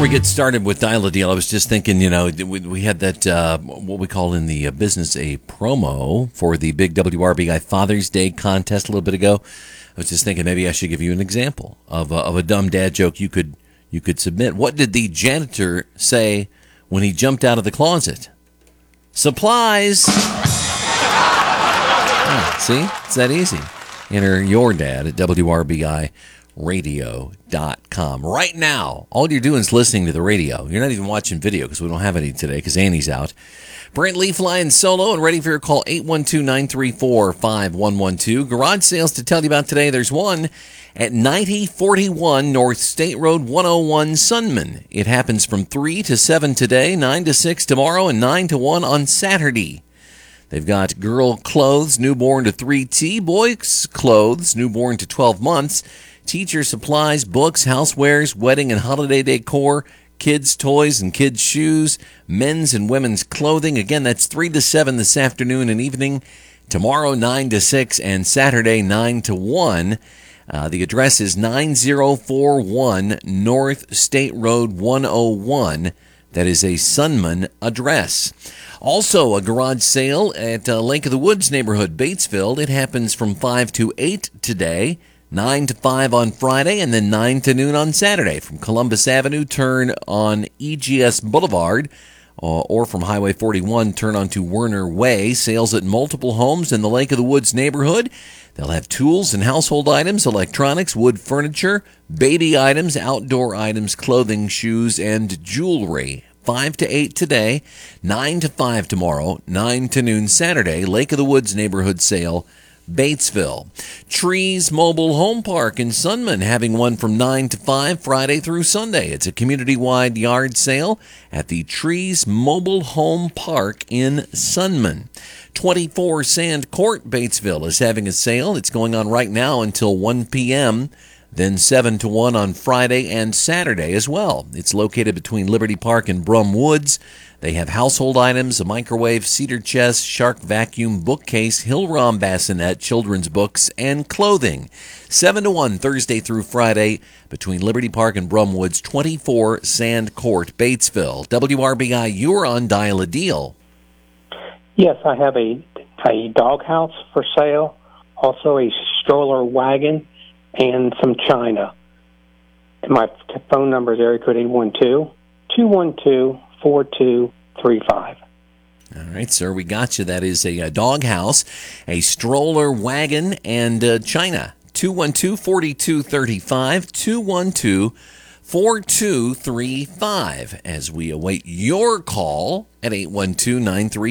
we get started with Dial a Deal, I was just thinking, we had that, what we call in the business a promo for the big WRBI Father's Day contest a little bit ago. I was just thinking maybe I should give you an example of a dumb dad joke you could submit. What did the janitor say when he jumped out of the closet? Supplies! See? It's that easy. Enter your dad at WRBIRadio.com. Right now, all you're doing is listening to the radio. You're not even watching video because we don't have any today because Annie's out. Brent Lee flying solo and ready for your call, 812-934-5112. Garage sales to tell you about today. There's one at 9041 North State Road 101 Sunman. It happens from 3 to 7 today, 9 to 6 tomorrow, and 9 to 1 on Saturday. They've got girl clothes, newborn to 3T, boys clothes, newborn to 12 months, teacher supplies, books, housewares, wedding and holiday decor, kids' toys and kids' shoes, men's and women's clothing. Again, that's 3 to 7 this afternoon and evening, tomorrow 9 to 6, and Saturday 9 to 1. The address is 9041 North State Road 101. That is a Sunman address. Also, a garage sale at Lake of the Woods neighborhood, Batesville. It happens from 5 to 8 today, 9 to 5 on Friday, and then 9 to noon on Saturday. From Columbus Avenue, turn on EGS Boulevard, or from Highway 41, turn onto Werner Way. Sales at multiple homes in the Lake of the Woods neighborhood. They'll have tools and household items, electronics, wood furniture, baby items, outdoor items, clothing, shoes, and jewelry. 5 to 8 today, 9 to 5 tomorrow, 9 to noon Saturday, Lake of the Woods neighborhood sale, Batesville. Trees Mobile Home Park in Sunman, having one from 9 to 5 Friday through Sunday. It's a community-wide yard sale at the Trees Mobile Home Park in Sunman. 24 Sand Court, Batesville, is having a sale. It's going on right now until 1 p.m., then 7 to 1 on Friday and Saturday as well. It's located between Liberty Park and Brum Woods. They have household items, a microwave, cedar chest, shark vacuum, bookcase, Hill-Rom bassinet, children's books, and clothing. 7 to 1 Thursday through Friday between Liberty Park and Brum Woods, 24 Sand Court, Batesville. WRBI, you're on Dial a Deal. Yes, I have a doghouse for sale, also a stroller wagon, and some china. And my phone number is area code 812-212-4235. All right, sir, we got you. That is a doghouse, a stroller wagon, and china. 212-4235, 212-4235, as we await your call at 812-934